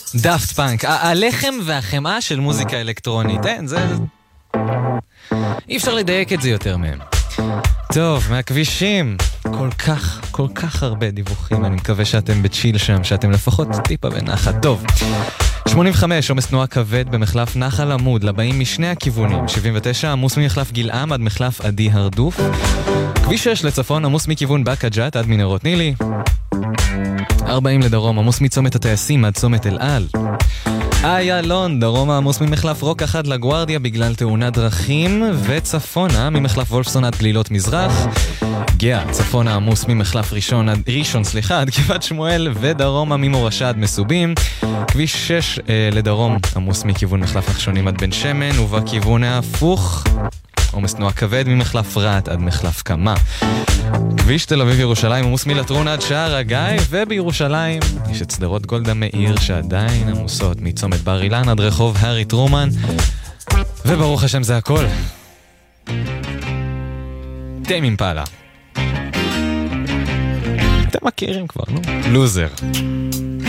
דאפט פאנק, הלחם והחמאה של מוזיקה אלקטרונית, אין, זה... אי אפשר לדייק את זה יותר מהם. טוב, מהכבישים, כל כך הרבה דיווחים, אני מקווה שאתם בצ'יל שם, שאתם לפחות טיפה בנחת. טוב, 85, עומס תנועה כבד במחלף נחל עמוד, לבאים משני הכיוונים. 79, עמוס ממחלף גלעם עד מחלף עדי הרדוף. כביש 6 לצפון, עמוס מכיוון בקה ג'ת עד מנהרות נילי. 40 לדרום, עמוס מצומת הטייסים עד צומת אל-על. איילון, דרום עמוס ממחלף רוק אחד לגוארדיה בגלל תאונת דרכים, וצפונה ממחלף וולפסון עד גלילות מזרח. גאה, צפונה עמוס ממחלף ראשון עד גבעת שמואל, ודרומה ממורשה עד מסובים. כביש 6 לדרום, עמוס מכיוון מחלף נחשונים עד בן שמן, ובכיוון ההפוך עומס תנועה כבד ממחלף רעת עד מחלף קמה. כביש תל אביב ירושלים עמוס מלטרון עד שער הגיא, ובירושלים יש את סדרות גולדה מאיר שעדיין עמוסות מצומת בר אילן עד רחוב הארי טרומן, וברוך השם זה הכל. טיימ אימפלה, אתם מכירים כבר, נו? לוזר.